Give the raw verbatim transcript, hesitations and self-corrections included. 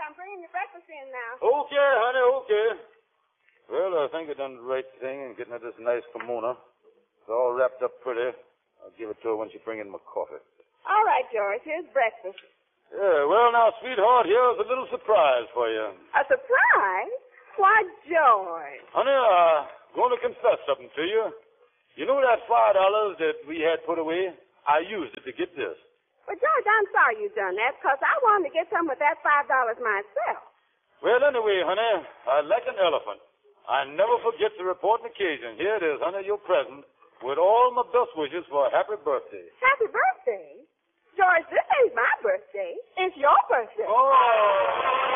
I'm bringing your breakfast in now. Okay, honey, okay. Well, I think I done the right thing in getting her this nice kimono. It's all wrapped up pretty. I'll give it to her when she bring in my coffee. All right, George, here's breakfast. Yeah, well, now, sweetheart, here's a little surprise for you. A surprise? Why, George. Honey, I'm going to confess something to you. You know that five dollars that we had put away? I used it to get this. Well, George, I'm sorry you done that, because I wanted to get some with that five dollars myself. Well, anyway, honey, I like an elephant. I never forget to report an occasion. Here it is, honey, your present, with all my best wishes for a happy birthday. Happy birthday? George, this ain't my birthday. It's your birthday. Oh!